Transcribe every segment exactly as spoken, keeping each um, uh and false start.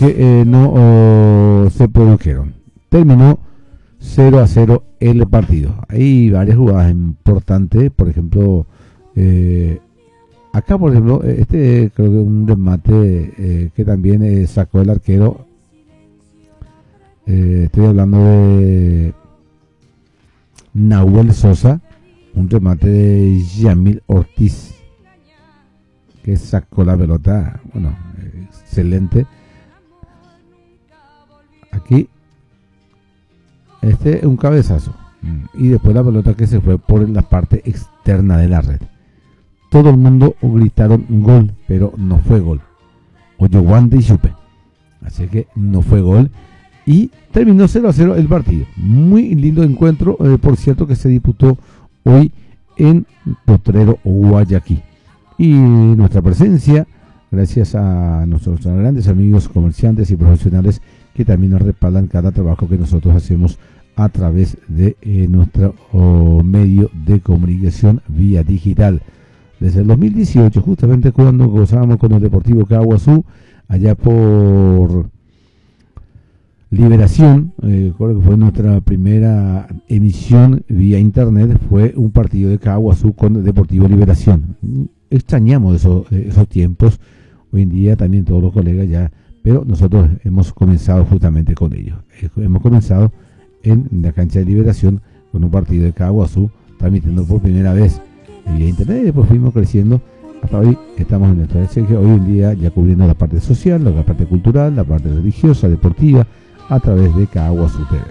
que eh, no oh, se produjeron. Terminó cero a cero el partido. Hay varias jugadas importantes, por ejemplo, eh, acá por ejemplo, este creo que un remate eh, que también eh, sacó el arquero. Eh, estoy hablando de Nahuel Sosa, un remate de Yamil Ortiz, que sacó la pelota, bueno, excelente. Aquí, este es un cabezazo, y después la pelota que se fue por la parte externa de la red. Todo el mundo gritaron gol, pero no fue gol. Oye, guante y chupe. Así que no fue gol. Y terminó cero a cero el partido. Muy lindo encuentro, eh, por cierto, que se disputó hoy en Potrero, Guayaquil. Y nuestra presencia, gracias a nuestros grandes amigos comerciantes y profesionales que también nos respaldan cada trabajo que nosotros hacemos a través de eh, nuestro oh, medio de comunicación vía digital. Desde el dos mil dieciocho, justamente cuando gozábamos con el Deportivo Caaguazú, allá por Liberación, eh, creo que fue nuestra primera emisión vía internet, fue un partido de Caaguazú con el Deportivo Liberación. Extrañamos esos, esos tiempos, hoy en día también todos los colegas ya, pero nosotros hemos comenzado justamente con ellos. Hemos comenzado en la cancha de Liberación con un partido de Caaguazú, transmitiendo por primera vez vía internet, y después fuimos creciendo hasta hoy. Estamos en nuestra esencia, hoy en día ya cubriendo la parte social, la parte cultural, la parte religiosa, deportiva, a través de Caaguazú T V.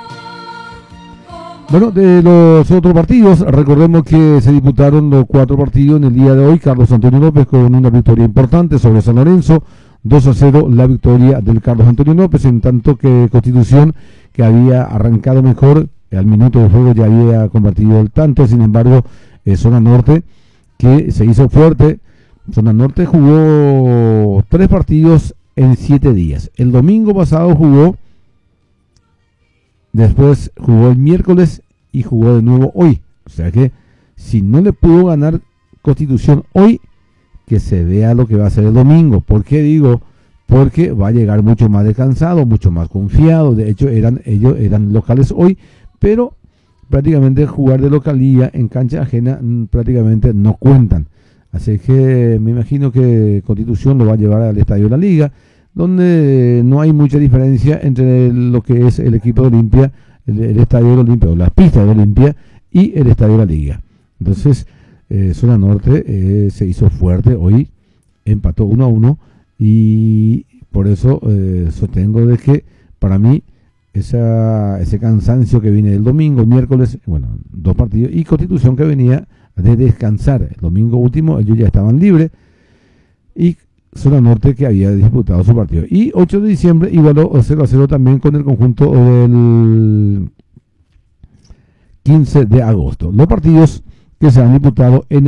Bueno, de los otros partidos, recordemos que se disputaron los cuatro partidos en el día de hoy. Carlos Antonio López con una victoria importante sobre San Lorenzo, dos a cero la victoria del Carlos Antonio López, en tanto que Constitución, que había arrancado mejor, al minuto de juego ya había convertido el tanto. Sin embargo, eh, Zona Norte, que se hizo fuerte. Zona Norte jugó tres partidos en siete días. El domingo pasado jugó, después jugó el miércoles y jugó de nuevo hoy. O sea que si no le pudo ganar Constitución hoy, que se vea lo que va a hacer el domingo. ¿Por qué digo? Porque va a llegar mucho más descansado, mucho más confiado. De hecho, eran ellos eran locales hoy, pero prácticamente jugar de localía en cancha ajena prácticamente no cuentan. Así que me imagino que Constitución lo va a llevar al Estadio de la Liga, donde no hay mucha diferencia entre lo que es el equipo de Olimpia, el, el Estadio de Olimpia, o las pistas de Olimpia, y el Estadio de la Liga. Entonces, eh, Zona Norte eh, se hizo fuerte hoy, empató uno a uno, y por eso eh, sostengo de que para mí esa, ese cansancio que viene el domingo, miércoles, bueno, dos partidos, y Constitución que venía de descansar. El domingo último ellos ya estaban libres, y Zona Norte que había disputado su partido. Y ocho de diciembre igualó cero a cero también con el conjunto del quince de agosto. Los partidos que se han disputado en